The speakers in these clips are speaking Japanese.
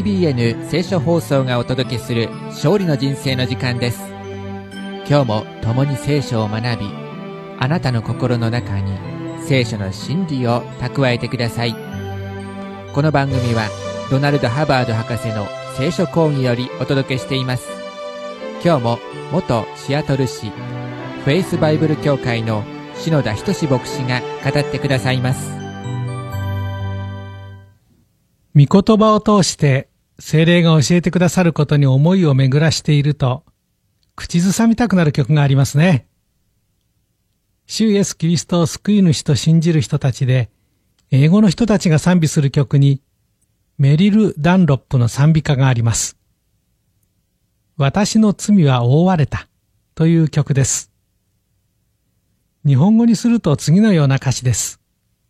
TBN 聖書放送がお届けする勝利の人生の時間です。今日も共に聖書を学び、あなたの心の中に聖書の真理を蓄えてください。この番組はドナルド・ハバード博士の聖書講義よりお届けしています。今日も元シアトル市フェイスバイブル協会の篠田仁牧師が語ってくださいます。 御言葉を通して聖霊が教えてくださることに思いを巡らしていると、口ずさみたくなる曲がありますね。主イエス・キリストを救い主と信じる人たちで、英語の人たちが賛美する曲に、メリル・ダンロップの賛美歌があります。私の罪は覆われたという曲です。日本語にすると次のような歌詞です。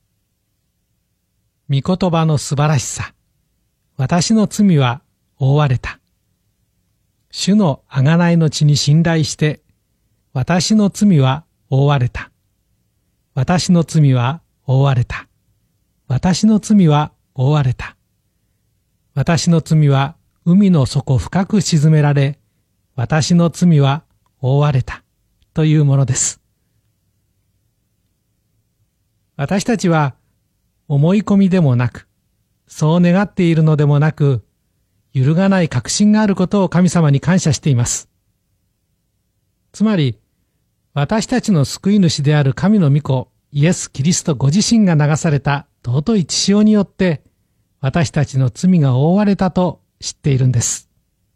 御言葉の素晴らしさ。私の罪は覆われた。主の贖いの血に信頼して、私の罪は覆われた。私の罪は覆われた。私の罪は覆われた。私の罪は海の底深く沈められ、私の罪は覆われた。というものです。私たちは思い込みでもなく、そう願っているのでもなく、揺るがない確信があることを神様に感謝しています。つまり、私たちの救い主である神の御子、イエス・キリストご自身が流された尊い血潮によって、私たちの罪が覆われたと知っているんです。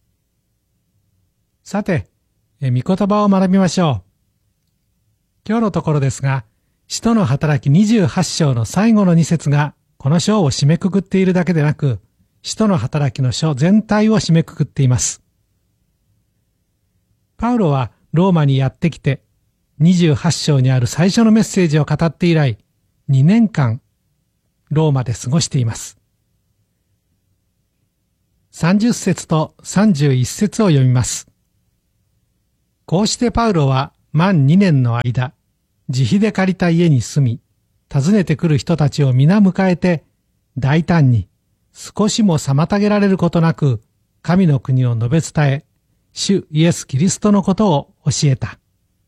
さて、御言葉を学びましょう。今日のところですが、使徒の働き28章の最後の2節が、この章を締めくくっているだけでなく、使徒の働きの書全体を締めくくっています。パウロはローマにやってきて、28章にある最初のメッセージを語って以来、2年間、ローマで過ごしています。30節と31節を読みます。こうしてパウロは満2年の間、自費で借りた家に住み、訪ねてくる人たちを皆迎えて、大胆に少しも妨げられることなく、神の国を述べ伝え、主イエス・キリストのことを教えた。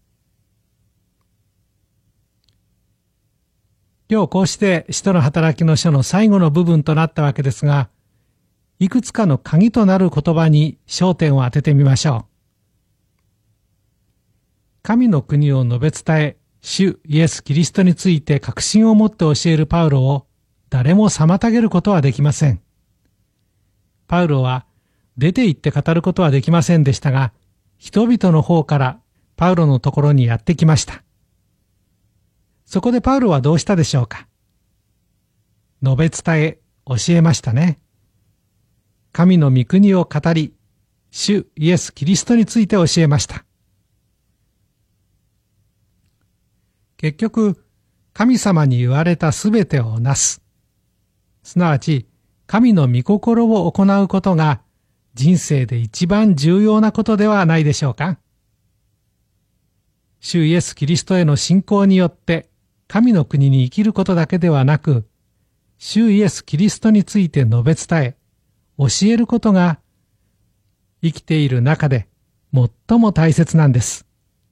今日こうして使徒の働きの書の最後の部分となったわけですが、いくつかの鍵となる言葉に焦点を当ててみましょう。神の国を述べ伝え、主イエス・キリストについて確信を持って教えるパウロを誰も妨げることはできません。パウロは出て行って語ることはできませんでしたが、人々の方からパウロのところにやってきました。そこでパウロはどうしたでしょうか。述べ伝え、教えましたね。神の御国を語り、主イエス・キリストについて教えました。結局、神様に言われたすべてをなす。すなわち、神の御心を行うことが人生で一番重要なことではないでしょうか。主イエス・キリストへの信仰によって神の国に生きることだけではなく、主イエス・キリストについて述べ伝え、教えることが生きている中で最も大切なんです。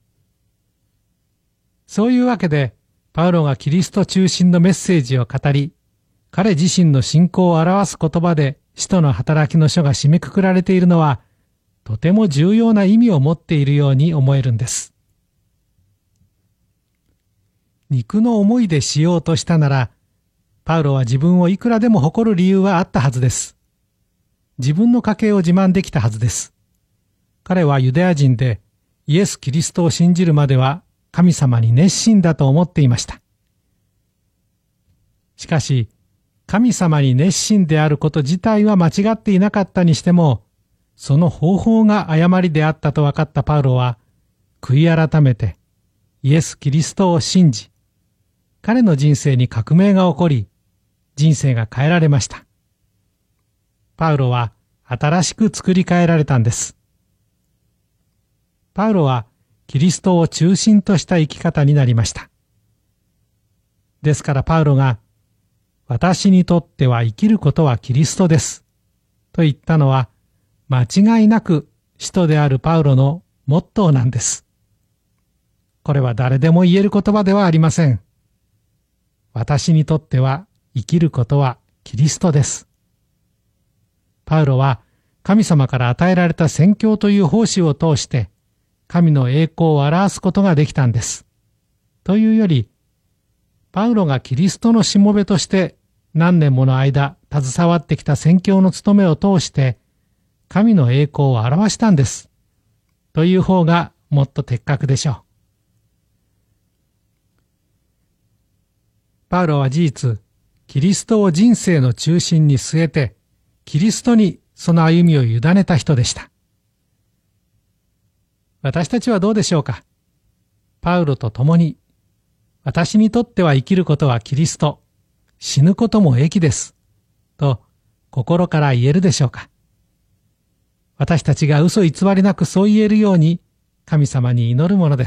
そういうわけで、パウロがキリスト中心のメッセージを語り、彼自身の信仰を表す言葉で使徒の働きの書が締めくくられているのは、とても重要な意味を持っているように思えるんです。肉の思いでしようとしたなら、パウロは自分をいくらでも誇る理由はあったはずです。自分の家系を自慢できたはずです。彼はユダヤ人で、イエス・キリストを信じるまでは、神様に熱心だと思っていました。しかし、神様に熱心であること自体は間違っていなかったにしても、その方法が誤りであったと分かったパウロは、悔い改めて、イエス・キリストを信じ、彼の人生に革命が起こり、人生が変えられました。パウロは新しく作り変えられたんです。パウロは、キリストを中心とした生き方になりました。ですからパウロが、私にとっては生きることはキリストです。 と言ったのは、間違いなく使徒であるパウロのモットーなんです。これは誰でも言える言葉ではありません。私にとっては生きることはキリストです。パウロは神様から与えられた宣教という奉仕を通して神の栄光を表すことができたんです。というより、パウロがキリストのしもべとして何年もの間携わってきた宣教の務めを通して神の栄光を表したんです。という方がもっと的確でしょう。パウロは事実、キリストを人生の中心に据えて、キリストにその歩みを委ねた人でした。私たちはどうでしょうか。パウロと共に、私にとっては生きることはキリスト、死ぬことも益です。と心から言えるでしょうか。私たちが嘘偽りなくそう言えるように、神様に祈るものです。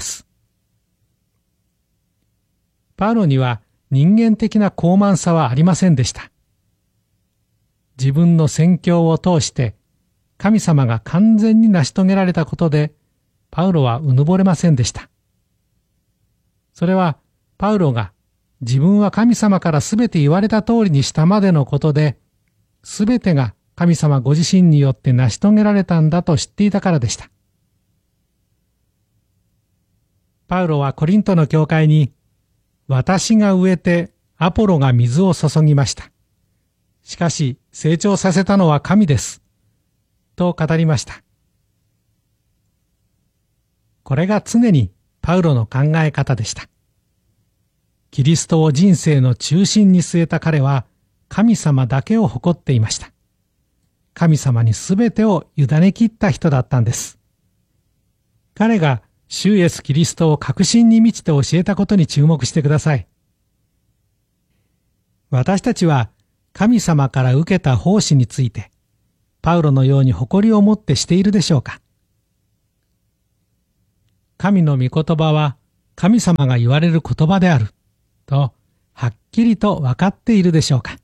パウロには人間的な傲慢さはありませんでした。自分の宣教を通して神様が完全に成し遂げられたことでパウロはうぬぼれませんでした。それはパウロが自分は神様からすべて言われた通りにしたまでのことで、すべてが神様ご自身によって成し遂げられたんだと知っていたからでした。パウロはコリントの教会に、私が植えてアポロが水を注ぎました。しかし成長させたのは神です。と語りました。これが常にパウロの考え方でした。キリストを人生の中心に据えた彼は神様だけを誇っていました。神様にすべてを委ね切った人だったんです。彼が主イエスキリストを確信に満ちて教えたことに注目してください。私たちは神様から受けた奉仕について、パウロのように誇りを持ってしているでしょうか。神の御言葉は神様が言われる言葉であるとはっきりと分かっているでしょうか。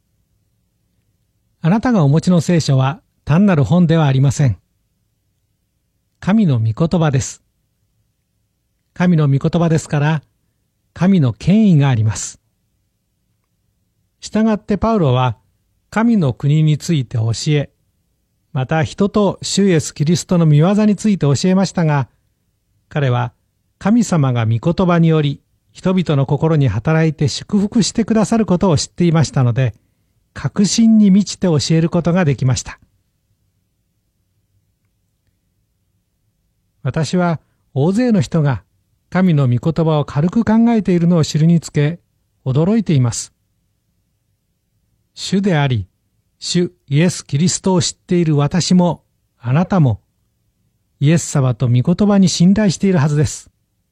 あなたがお持ちの聖書は単なる本ではありません。神の御言葉です。神の御言葉ですから、神の権威があります。したがってパウロは、神の国について教え、また人と主イエスキリストの御業について教えましたが、彼は神様が御言葉により、人々の心に働いて祝福してくださることを知っていましたので、確信に満ちて教えることができました。私は大勢の人が神の御言葉を軽く考えているのを知るにつけ、驚いています。主であり、主イエス・キリストを知っている私も、あなたも、イエス様と御言葉に信頼しているはずです。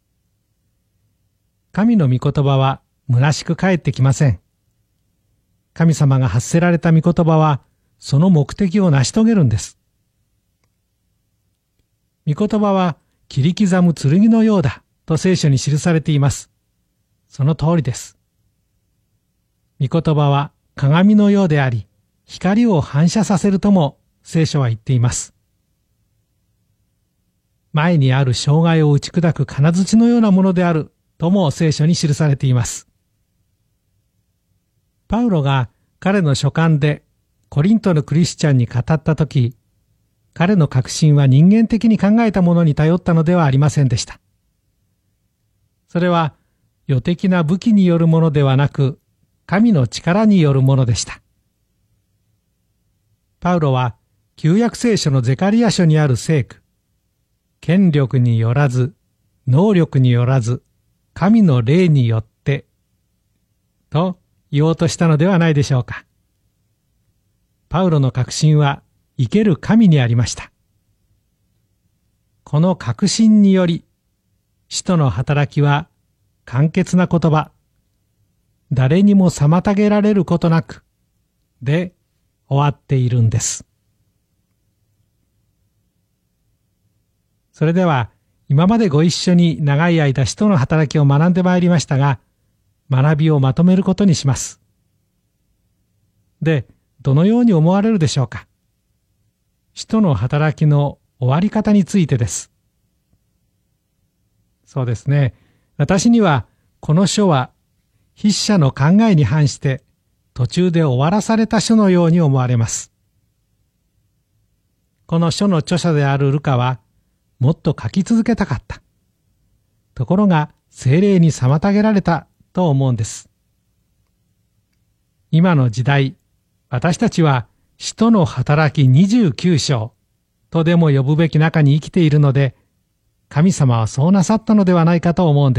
神の御言葉は虚しく返ってきません。神様が発せられた御言葉は、その目的を成し遂げるんです。御言葉は切り刻む剣のようだと聖書に記されています。その通りです。御言葉は鏡のようであり、光を反射させるとも聖書は言っています。前にある障害を打ち砕く金槌のようなものであるとも聖書に記されています。パウロが彼の書簡でコリントのクリスチャンに語ったとき、彼の確信は人間的に考えたものに頼ったのではありませんでした。それは世的な武器によるものではなく、神の力によるものでした。パウロは旧約聖書のゼカリア書にある聖句、権力によらず、能力によらず、神の霊によって、と言おうとしたのではないでしょうか。パウロの確信は生ける神にありました。この確信により、使徒の働きは簡潔な言葉、誰にも妨げられることなく、で終わっているんです。それでは、今までご一緒に長い間使徒の働きを学んでまいりましたが、学びをまとめることにします。で、どのように思われるでしょうか。 使徒の働きの終わり方についてです。そうですね。私にはこの書は筆者の考えに反して途中で終わらされた書のように思われます。この書の著者であるルカはもっと書き続けたかった。ところが聖霊に妨げられたと思うんです。今の時代、私たちは使徒の働き29章とでも呼ぶべき中に生きているので、神様はそうなさったのではないかと思うんです。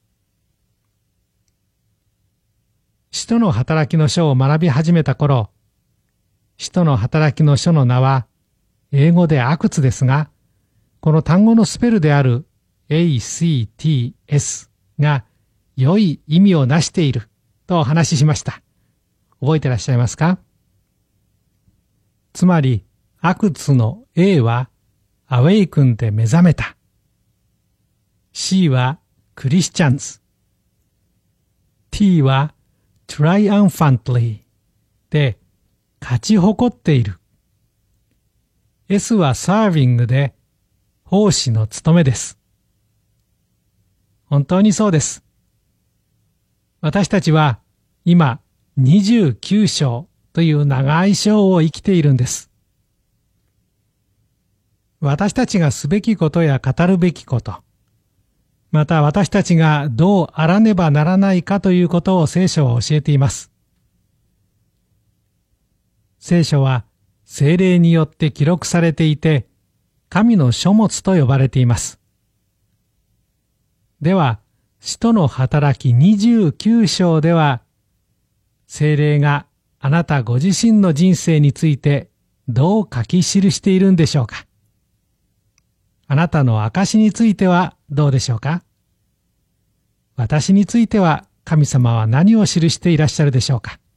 使徒の働きの書を学び始めた頃、使徒の働きの書の名は英語でアクツですが、この単語のスペルである ACTS が良い意味をなしているとお話ししました。覚えてらっしゃいますか？つまり、アクツの A はアウェイクンで目覚めた。C はクリスチャンズ。T はtriumphantly で勝ち誇っている。S は serving で奉仕の務めです。本当にそうです。私たちは今29章という長い章を生きているんです。私たちがすべきことや語るべきこと、また私たちがどうあらねばならないかということを聖書は教えています。聖書は聖霊によって記録されていて、神の書物と呼ばれています。では、使徒の働き29章では、聖霊があなたご自身の人生についてどう書き記しているんでしょうか。あなたの証についてはどうでしょうか。私については神様は何を記していらっしゃるでしょうか。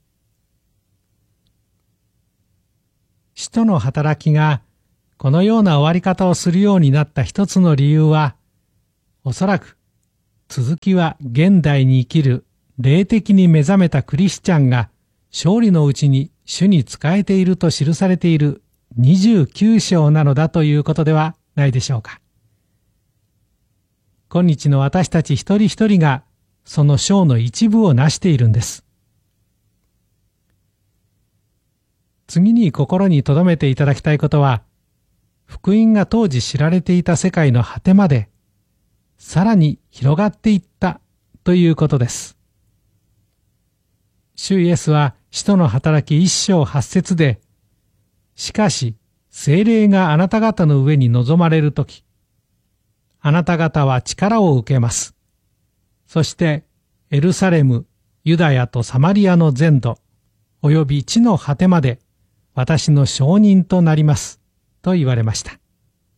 使徒の働きがこのような終わり方をするようになった一つの理由は、おそらく続きは現代に生きる霊的に目覚めたクリスチャンが勝利のうちに主に仕えていると記されている29章なのだということではないでしょうか。今日の私たち一人一人がその章の一部を成しているんです。次に心に留めていただきたいことは、福音が当時知られていた世界の果てまでさらに広がっていったということです。主イエスは使徒の働き1章8節で、しかし聖霊があなた方の上に臨まれるとき、あなた方は力を受けます。そしてエルサレム、ユダヤとサマリアの全土、および地の果てまで私の証人となります。と言われました。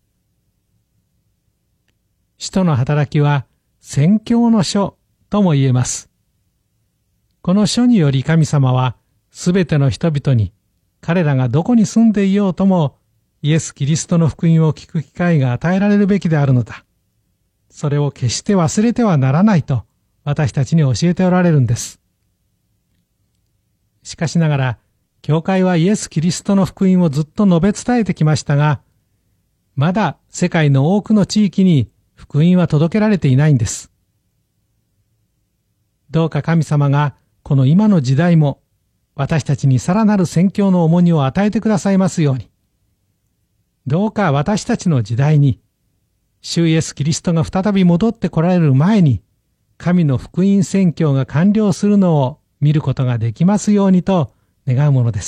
使徒の働きは宣教の書とも言えます。この書により神様はすべての人々に彼らがどこに住んでいようともイエス・キリストの福音を聞く機会が与えられるべきであるのだ。それを決して忘れてはならないと私たちに教えておられるんです。しかしながら、教会はイエス・キリストの福音をずっと述べ伝えてきましたが、まだ世界の多くの地域に福音は届けられていないんです。どうか神様がこの今の時代も私たちにさらなる宣教の重荷を与えてくださいますように。どうか私たちの時代に、主イエス・キリストが再び戻って来られる前に、神の福音宣教が完了するのを見ることができますようにと願うものです。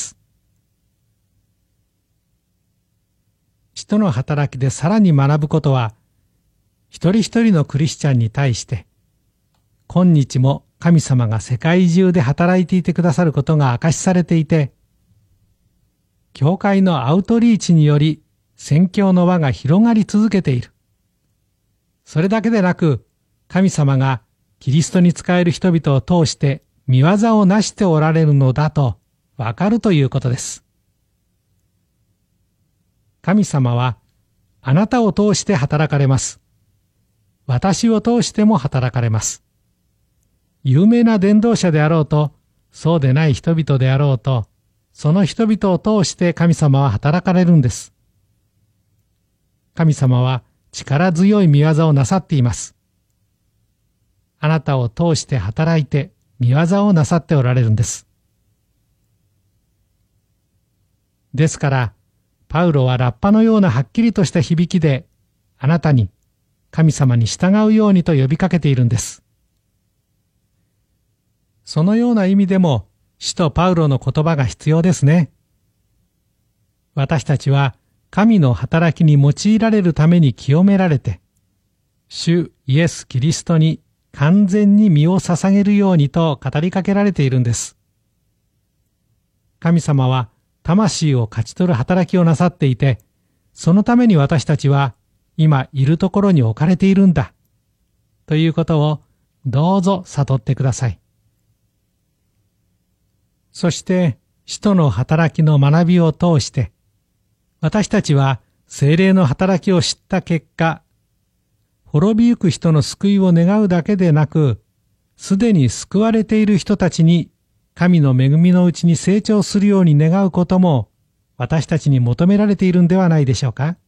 使徒の働きでさらに学ぶことは、一人一人のクリスチャンに対して、今日も神様が世界中で働いていてくださることが明かしされていて、教会のアウトリーチにより宣教の輪が広がり続けている。それだけでなく、神様がキリストに仕える人々を通して御業をなしておられるのだとわかるということです。神様はあなたを通して働かれます。私を通しても働かれます。有名な伝道者であろうと、そうでない人々であろうと、その人々を通して神様は働かれるんです。 神様は力強い御業をなさっています。あなたを通して働いて御業をなさっておられるんです。ですから、パウロはラッパのようなはっきりとした響きで、あなたに神様に従うようにと呼びかけているんです。そのような意味でも、使徒パウロの言葉が必要ですね。私たちは神の働きに用いられるために清められて、主イエス・キリストに完全に身を捧げるようにと語りかけられているんです。神様は魂を勝ち取る働きをなさっていて、そのために私たちは今いるところに置かれているんだ、ということをどうぞ悟ってください。そして、使徒の働きの学びを通して、私たちは聖霊の働きを知った結果、滅びゆく人の救いを願うだけでなく、すでに救われている人たちに神の恵みのうちに成長するように願うことも、私たちに求められているんではないでしょうか。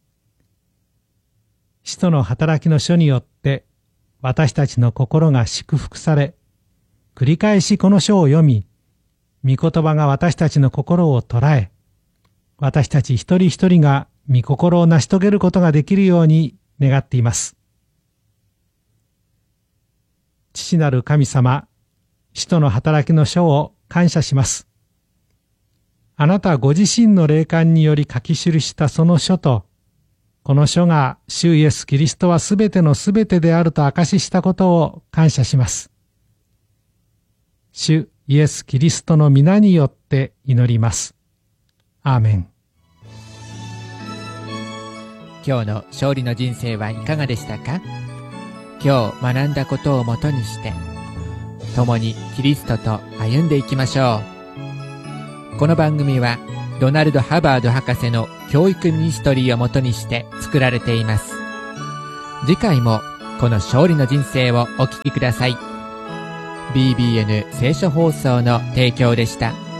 使徒の働きの書によって、私たちの心が祝福され、繰り返しこの書を読み、御言葉が私たちの心を捉え、私たち一人一人が御心を成し遂げることができるように願っています。父なる神様、使徒の働きの書を感謝します。あなたご自身の霊感により書き記したその書と、この書が主イエス・キリストはすべてのすべてであると証ししたことを感謝します。主イエス・キリストの皆によって祈ります。アーメン。 今日の勝利の人生はいかがでしたか？今日学んだことをもとにして、共にキリストと歩んでいきましょう。この番組はドナルド・ハバード博士の教育ミニストリーをもとにして作られています。次回もこの勝利の人生をお聞きください。BBN 聖書放送の提供でした。